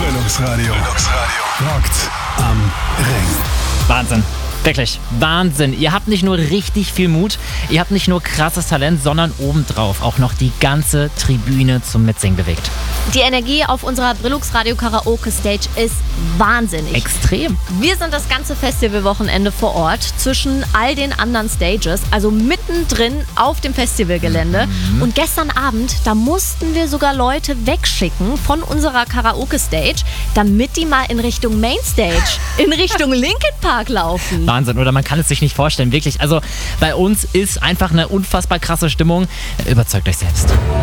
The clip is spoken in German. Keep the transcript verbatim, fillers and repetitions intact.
Bildungsradio. Bildungsradio. Rockt am Ring. Wahnsinn. Wirklich, Wahnsinn. Ihr habt nicht nur richtig viel Mut, ihr habt nicht nur krasses Talent, sondern obendrauf auch noch die ganze Tribüne zum Mitsingen bewegt. Die Energie auf unserer Brillux Radio Karaoke Stage ist wahnsinnig. Extrem. Wir sind das ganze Festivalwochenende vor Ort zwischen all den anderen Stages, also mittendrin auf dem Festivalgelände. Mhm. Und gestern Abend, da mussten wir sogar Leute wegschicken von unserer Karaoke Stage, damit die mal in Richtung Mainstage, in Richtung Linkin Park laufen. Wahnsinn, oder man kann es sich nicht vorstellen, wirklich. Also bei uns ist einfach eine unfassbar krasse Stimmung. Überzeugt euch selbst.